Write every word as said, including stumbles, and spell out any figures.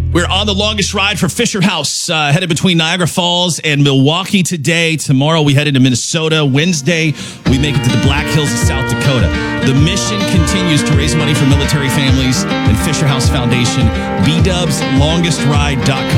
We're on the longest ride for Fisher House, uh, headed between Niagara Falls and Milwaukee today. Tomorrow we head into Minnesota. Wednesday, we make it to the Black Hills of South Dakota. The mission continues to raise money for military families and Fisher House Foundation. B Dubs Longest Ride dot com.